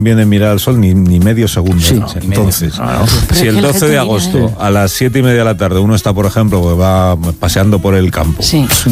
viene mirar al sol ni medio segundo. Sí, ¿no? Entonces, si el 12 de agosto a las 7:30 de la tarde uno está, por ejemplo, que va paseando por el campo,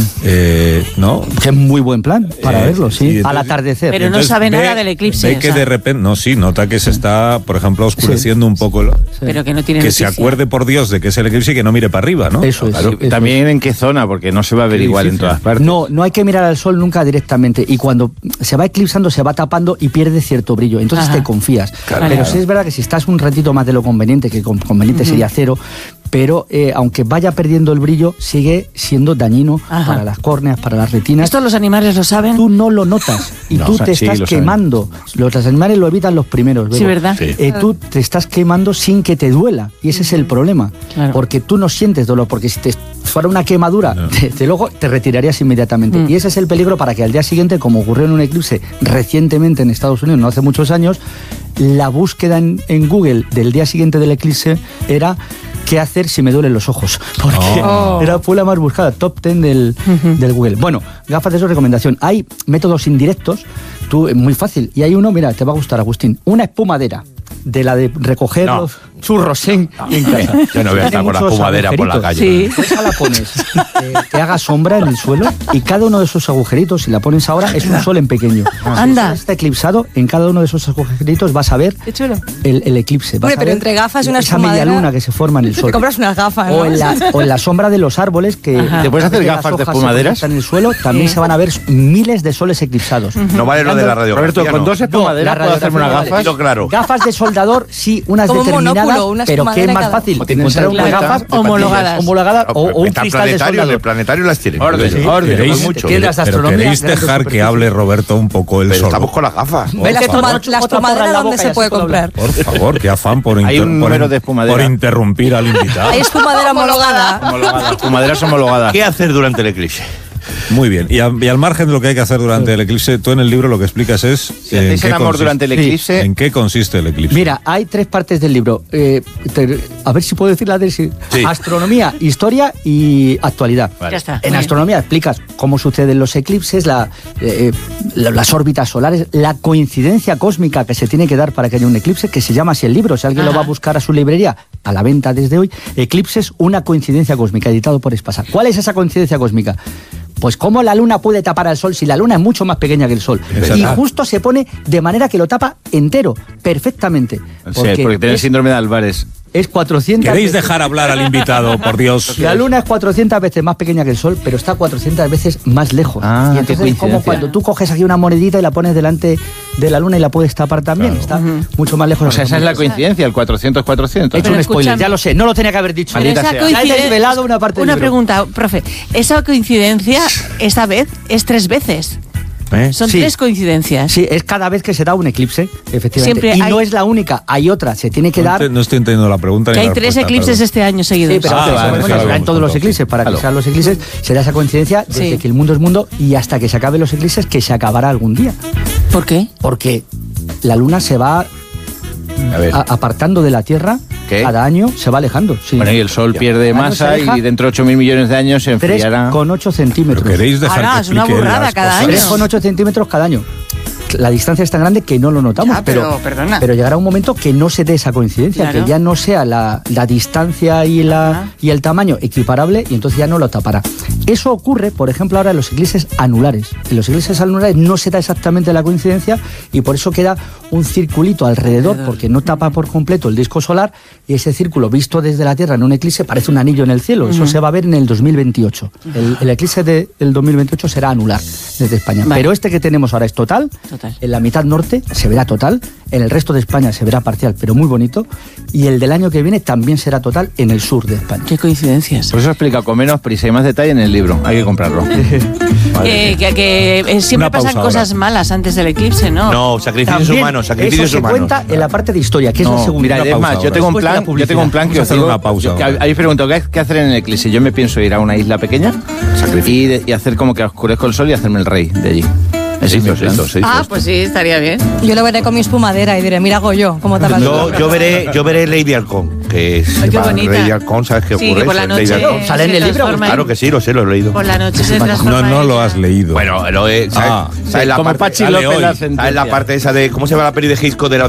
¿no? Es muy buen plan para verlo, sí. Entonces, al atardecer. Pero no sabe nada del eclipse. Ve que de repente, nota que se está, por ejemplo, oscureciendo un poco. Pero que no tiene que noticia. se acuerde, por Dios, de que es el eclipse y que no mire para arriba, ¿no? Eso es. Claro, eso también en qué zona, porque no se va a ver igual en todas partes. No hay que mirar al sol nunca directamente. Y cuando se va eclipsando, se va tapando y pierde cierto brillo. Entonces te confías. Claro. Pero sí es verdad que si estás un ratito más de lo conveniente, que conveniente sería 0, pero aunque vaya perdiendo el brillo, sigue siendo dañino para las córneas, para las retinas. ¿Esto los animales lo saben? Tú no lo notas y tú te estás quemando. Los animales lo evitan los primeros. Sí, ¿verdad? Sí. Tú te estás quemando sin que te duela y ese es el problema. Claro. Porque tú no sientes dolor, porque si te fuera una quemadura, desde luego te retirarías inmediatamente. Y ese es el peligro para que al día siguiente, como ocurrió en un eclipse recientemente en Estados Unidos, no hace muchos años, la búsqueda en Google del día siguiente del eclipse era ¿qué hacer si me duelen los ojos? Porque fue la más buscada, top 10 del Google. Bueno, gafas de sol, recomendación. Hay métodos indirectos, muy fácil. Y hay uno, mira, te va a gustar, Agustín. Una espumadera, de la de recoger los churros en casa. Yo no voy a estar con la espumadera por la calle. Sí. Esa la pones, que haga sombra en el suelo, y cada uno de esos agujeritos, si la pones ahora, es un sol en pequeño. Anda. Si está eclipsado, en cada uno de esos agujeritos vas a ver el eclipse. Bueno, pero entre gafas y una esa espumadera, media luna que se forma en el sol. Te compras unas gafas, ¿no? O en la sombra de los árboles, que ¿te puedes hacer gafas de espumaderas? En el suelo, también se van a ver miles de soles eclipsados. No vale lo de la radiografía. Roberto, con 2 espumaderas puedo hacerme unas gafas. Claro. Gafas de soldador, sí, unas como determinadas, monóculo, pero que es más fácil encontrar unas gafas homologadas o un cristal de soldador. El planetario las tiene. ¿Queréis dejar que hable Roberto un poco el solo? Estamos con las gafas. ¿La espumadera dónde se puede comprar? Por favor, qué afán por interrumpir al invitado. Hay espumadera homologada. Espumaderas homologadas. ¿Qué hacer durante el eclipse? Muy bien, y al margen de lo que hay que hacer durante el eclipse, tú en el libro lo que explicas es si hacéis el amor durante el eclipse. ¿En qué consiste el eclipse? Mira, hay 3 partes del libro. A ver si puedo decir la de astronomía, historia y actualidad. Ya está. En astronomía explicas cómo suceden los eclipses, las órbitas solares, la coincidencia cósmica que se tiene que dar para que haya un eclipse, que se llama así el libro. Si alguien lo va a buscar a su librería, a la venta desde hoy, Eclipses, una coincidencia cósmica, editado por Espasa. ¿Cuál es esa coincidencia cósmica? Pues cómo la luna puede tapar al sol si la luna es mucho más pequeña que el sol. Y justo se pone de manera que lo tapa entero, perfectamente. Porque tiene el síndrome de Álvarez. Es 400 ¿Queréis dejar hablar al invitado, por Dios? La luna es 400 veces más pequeña que el sol, pero está 400 veces más lejos. Y entonces es como cuando tú coges aquí una monedita y la pones delante de la luna y la puedes tapar también. Claro. Está mucho más lejos. O sea, esa es la coincidencia, el 400-400. He hecho un spoiler, ya lo sé, no lo tenía que haber dicho. Pero esa coincidencia, he desvelado una parte del libro. pregunta, profe. Esa coincidencia, esta vez, es 3 veces. Son 3 coincidencias. Sí, es cada vez que se da un eclipse, efectivamente. Siempre no es la única, hay otra, se tiene que dar. No estoy entendiendo la pregunta. Que hay 3 eclipses este año seguidos. Sí, pero se dan todos los eclipses. Para que sean los eclipses, se da esa coincidencia desde que el mundo es mundo y hasta que se acaben los eclipses, que se acabará algún día. ¿Por qué? Porque la luna se va apartando de la Tierra. Cada año se va alejando. Sí. Bueno, y el Sol pierde masa y dentro de 8.000 millones de años se enfriará. 3,8 centímetros. ¿Queréis dejar que es una burrada cada año. 3,8 centímetros cada año. La distancia es tan grande que no lo notamos, pero llegará un momento que no se dé esa coincidencia, que ya no sea la distancia y el tamaño equiparable, y entonces ya no lo tapará. Eso ocurre, por ejemplo, ahora en los eclipses anulares. En los eclipses anulares no se da exactamente la coincidencia y por eso queda un circulito alrededor, porque no tapa por completo el disco solar, y ese círculo visto desde la Tierra en un eclipse parece un anillo en el cielo. Eso se va a ver en el 2028. El eclipse del 2028 será anular desde España. Pero este que tenemos ahora es total. En la mitad norte se verá total, en el resto de España se verá parcial, pero muy bonito, y el del año que viene también será total en el sur de España. Qué coincidencias. Por eso explica con menos prisa y más detalle en el libro, hay que comprarlo. que siempre pasan cosas malas antes del eclipse, ¿no? No, sacrificios humanos, sacrificios eso se cuenta en la parte de historia, que es la segunda. Mira, es más, yo tengo un plan que os digo. Una pausa. Habéis preguntado, ¿qué hacer en el eclipse? Yo me pienso ir a una isla pequeña y hacer como que oscurezco el sol y hacerme el rey de allí. Pues sí, estaría bien. Yo lo veré con mi espumadera y diré, mira Goyo, cómo te va. Yo veré Lady Halcón, que es Lady Halcón, ¿sabes qué ocurre? Que por la noche ¿sale en el libro? Claro que sí, lo sé, lo he leído. Por la noche se transforma. No lo has leído. Bueno, ¿sabes la como parte, Pachi López. ¿sabes la parte esa de cómo se llama la peli de Hitchcock de la